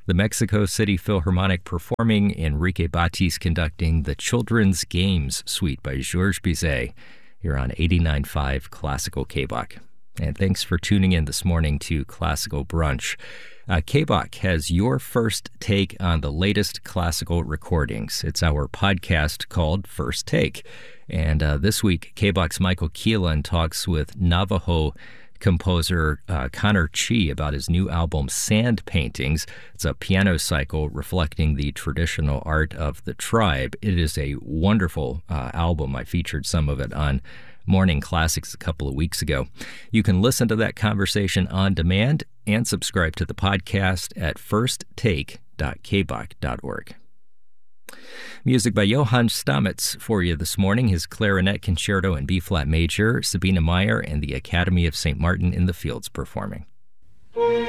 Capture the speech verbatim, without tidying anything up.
The Mexico City Philharmonic performing, Enrique Batis conducting the Children's Games Suite by Georges Bizet here on eighty-nine point five Classical K B O C. And thanks for tuning in this morning to Classical Brunch. Uh, K B O C has your first take on the latest classical recordings. It's our podcast called First Take. And uh, this week, K B O C's Michael Keelan talks with Navajo composer uh, Connor Chi about his new album, Sand Paintings. It's a piano cycle reflecting the traditional art of the tribe. It is a wonderful uh, album. I featured some of it on Morning Classics a couple of weeks ago. You can listen to that conversation on demand and subscribe to the podcast at first take dot k b o c dot org. Music by Johann Stamitz for you this morning. His clarinet concerto in B-flat major, Sabina Meyer and the Academy of Saint Martin in the Fields performing.